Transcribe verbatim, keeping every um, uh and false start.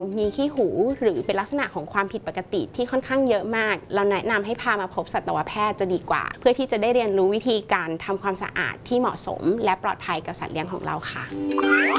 มีขี้หูหรือเป็นลักษณะของความผิดปกติที่ค่อนข้างเยอะมากเราแนะนำให้พามาพบสัตวแพทย์จะดีกว่าเพื่อที่จะได้เรียนรู้วิธีการทำความสะอาดที่เหมาะสมและปลอดภัยกับสัตว์เลี้ยงของเราค่ะ